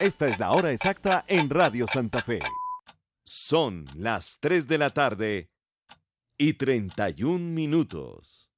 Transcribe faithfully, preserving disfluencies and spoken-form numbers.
Esta es la hora exacta en Radio Santa Fe. Son las tres de la tarde y treinta y un minutos.